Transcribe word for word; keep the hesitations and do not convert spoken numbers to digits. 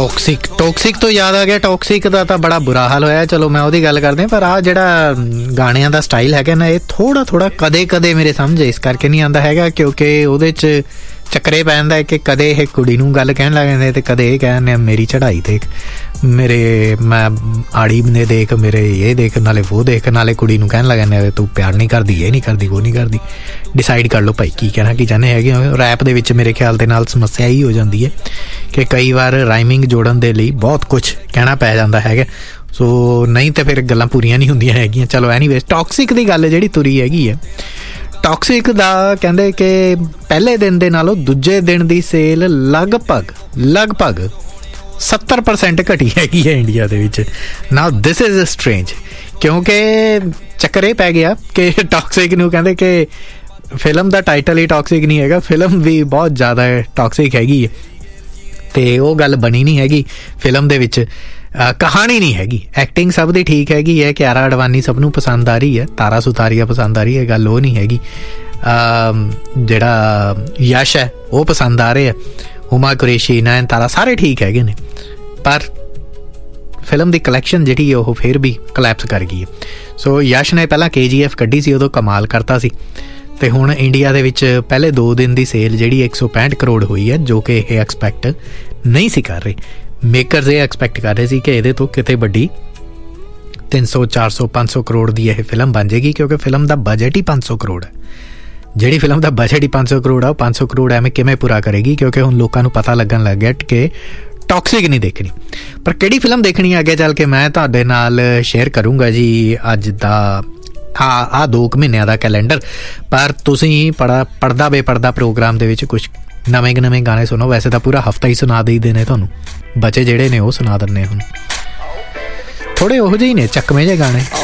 Toxic toxic ਤੋਂ ਯਾਦ ਆ ਗਿਆ, ਟੌਕਸਿਕ ਦਾ ਤਾਂ ਬੜਾ ਬੁਰਾ ਹਾਲ ਹੋਇਆ। ਚਲੋ ਮੈਂ ਉਹਦੀ ਗੱਲ ਕਰਦੇ, ਪਰ ਆਹ ਜਿਹੜਾ ਗਾਣਿਆਂ ਦਾ ਸਟਾਈਲ ਹੈਗਾ ਨਾ, ਇਹ ਥੋੜ੍ਹਾ ਥੋੜ੍ਹਾ ਕਦੇ ਕਦੇ ਮੇਰੇ ਸਮਝ ਇਸ ਕਰਕੇ ਨਹੀਂ ਆਉਂਦਾ ਹੈਗਾ ਕਿਉਂਕਿ ਉਹਦੇ 'ਚ ਚੱਕਰੇ ਪੈ ਜਾਂਦਾ ਕਿ ਕਦੇ ਇਹ ਕੁੜੀ ਨੂੰ ਗੱਲ ਕਹਿਣ ਲੱਗ ਜਾਂਦੇ ਅਤੇ ਕਦੇ ਇਹ ਕਹਿੰਦੇ ਮੇਰੀ ਚੜ੍ਹਾਈ ਦੇਖ, ਮੇਰੇ ਮੈਂ ਆੜੀ ਨੇ ਦੇਖ, ਮੇਰੇ ਇਹ ਦੇਖ, ਨਾਲੇ ਉਹ ਦੇਖ, ਨਾਲੇ ਕੁੜੀ ਨੂੰ ਕਹਿਣ ਲੱਗ ਜਾਂਦੇ ਤੂੰ ਪਿਆਰ ਨਹੀਂ ਕਰਦੀ, ਇਹ ਨਹੀਂ ਕਰਦੀ, ਉਹ ਨਹੀਂ ਕਰਦੀ। ਡਿਸਾਈਡ ਕਰ ਲਓ ਭਾਈ ਕੀ ਕਹਿਣਾ ਕੀ ਚਾਹੁੰਦੇ ਹੈਗੇ। ਰੈਪ ਦੇ ਵਿੱਚ ਮੇਰੇ ਖਿਆਲ ਦੇ ਨਾਲ ਸਮੱਸਿਆ ਹੀ ਹੋ ਜਾਂਦੀ ਹੈ ਕਿ ਕਈ ਵਾਰ ਰਾਈਮਿੰਗ ਜੋੜਨ ਦੇ ਲਈ ਬਹੁਤ ਕੁਛ ਕਹਿਣਾ ਪੈ ਜਾਂਦਾ ਹੈਗਾ, ਸੋ ਨਹੀਂ ਤਾਂ ਫਿਰ ਗੱਲਾਂ ਪੂਰੀਆਂ ਨਹੀਂ ਹੁੰਦੀਆਂ ਹੈਗੀਆਂ। ਚਲੋ ਐਨੀਵੇਜ਼, ਟੌਕਸਿਕ ਦੀ ਗੱਲ ਜਿਹੜੀ ਤੁਰੀ ਹੈਗੀ ਹੈ, ਟੌਕਸਿਕ ਦਾ ਕਹਿੰਦੇ ਕਿ ਪਹਿਲੇ ਦਿਨ ਦੇ ਨਾਲੋਂ ਦੂਜੇ ਦਿਨ ਦੀ ਸੇਲ ਲਗਭਗ ਲਗਭਗ ਸੱਤਰ ਪਰਸੈਂਟ ਘਟੀ ਹੈਗੀ ਹੈ ਇੰਡੀਆ ਦੇ ਵਿੱਚ। ਨਾਓ ਦਿਸ ਇਜ਼ ਸਟਰੇਂਜ ਕਿਉਂਕਿ ਚੱਕਰ ਇਹ ਪੈ ਗਿਆ ਕਿ ਟੌਕਸਿਕ ਨੂੰ ਕਹਿੰਦੇ ਕਿ ਫਿਲਮ ਦਾ ਟਾਈਟਲ ਹੀ ਟੌਕਸਿਕ ਨਹੀਂ ਹੈਗਾ, ਫਿਲਮ ਵੀ ਬਹੁਤ ਜ਼ਿਆਦਾ ਟੌਕਸਿਕ ਹੈਗੀ ਹੈ ਅਤੇ ਉਹ ਗੱਲ ਬਣੀ ਨਹੀਂ ਹੈਗੀ ਫਿਲਮ ਦੇ ਵਿੱਚ। ਕਹਾਣੀ ਨਹੀਂ ਹੈਗੀ, ਐਕਟਿੰਗ ਸਭ ਦੀ ਠੀਕ ਹੈਗੀ ਹੈ, ਕਿਆਰਾ ਅਡਵਾਨੀ ਸਭ ਨੂੰ ਪਸੰਦ ਆ ਰਹੀ ਹੈ, ਤਾਰਾ ਸੁਤਾਰੀਆ ਪਸੰਦ ਆ ਰਹੀ ਹੈ, ਗੱਲ ਉਹ ਨਹੀਂ ਹੈਗੀ। ਜਿਹੜਾ ਯਸ਼ ਹੈ ਉਹ ਪਸੰਦ ਆ ਰਹੇ ਹੈ, ਹੁਮਾ ਕੁਰੇਸ਼ੀ, ਨੈਨ ਤਾਰਾ ਸਾਰੇ ਠੀਕ ਹੈਗੇ ਨੇ, ਪਰ ਫਿਲਮ ਦੀ ਕਲੈਕਸ਼ਨ ਜਿਹੜੀ ਉਹ ਫਿਰ ਵੀ ਕਲੈਪਸ ਕਰ ਗਈ ਹੈ। ਸੋ ਯਸ਼ ਨੇ ਪਹਿਲਾਂ ਕੇ ਜੀ ਐਫ ਕੱਢੀ ਸੀ, ਉਦੋਂ ਕਮਾਲ ਕਰਤਾ ਸੀ, ਅਤੇ ਹੁਣ ਇੰਡੀਆ ਦੇ ਵਿੱਚ ਪਹਿਲੇ ਦੋ ਦਿਨ ਦੀ ਸੇਲ ਜਿਹੜੀ ਇੱਕ ਸੌ ਪੈਂਹਠ ਕਰੋੜ ਹੋਈ ਹੈ, ਜੋ ਕਿ ਇਹ ਐਕਸਪੈਕਟ ਨਹੀਂ ਸੀ ਕਰ ਰਹੇ। ਮੇਕਰਜ਼ ਇਹ ਐਕਸਪੈਕਟ ਕਰ ਰਹੇ ਸੀ ਕਿ ਇਹਦੇ ਤੋਂ ਕਿਤੇ ਵੱਡੀ ਤਿੰਨ ਸੌ ਚਾਰ ਸੌ ਪੰਜ ਸੌ ਕਰੋੜ ਦੀ ਇਹ ਫਿਲਮ ਬਣ ਜਾਏਗੀ ਕਿਉਂਕਿ ਫਿਲਮ ਦਾ ਬਜਟ ਹੀ ਪੰਜ ਸੌ ਕਰੋੜ ਹੈ। ਜਿਹੜੀ ਫਿਲਮ ਦਾ ਬਜਟ ਹੀ ਪੰਜ ਸੌ ਕਰੋੜ ਆ, ਉਹ ਪੰਜ ਸੌ ਕਰੋੜ ਐਵੇਂ ਕਿਵੇਂ ਪੂਰਾ ਕਰੇਗੀ ਕਿਉਂਕਿ ਹੁਣ ਲੋਕਾਂ ਨੂੰ ਪਤਾ ਲੱਗਣ ਲੱਗ ਗਿਆ ਕਿ ਟੌਕਸਿਕ ਨਹੀਂ ਦੇਖਣੀ। ਪਰ ਕਿਹੜੀ ਫਿਲਮ ਦੇਖਣੀ ਅੱਗੇ ਚੱਲ ਕੇ ਮੈਂ ਤੁਹਾਡੇ ਨਾਲ ਸ਼ੇਅਰ ਕਰੂੰਗਾ ਜੀ ਅੱਜ ਦਾ ਆਹ ਆਹ ਦੋ ਕੁ ਮਹੀਨਿਆਂ ਦਾ ਕੈਲੰਡਰ। ਪਰ ਤੁਸੀਂ ਪੜਾ ਪੜ੍ਹਦਾ ਬੇਪੜਦਾ ਪ੍ਰੋਗਰਾਮ ਦੇ ਵਿੱਚ ਕੁਛ ਨਵੇਂ ਨਵੇਂ ਗਾਣੇ ਸੁਣੋ। ਵੈਸੇ ਤਾਂ ਪੂਰਾ ਹਫ਼ਤਾ ਹੀ ਸੁਣਾ ਦੇਈਦੇ ਨੇ ਤੁਹਾਨੂੰ, ਬਚੇ ਜਿਹੜੇ ਨੇ ਉਹ ਸੁਣਾ ਦਿੰਦੇ ਹੁਣ, ਥੋੜ੍ਹੇ ਉਹੋ ਜਿਹੇ ਹੀ ਨੇ ਚੱਕਵੇਂ ਜਿਹੇ ਗਾਣੇ।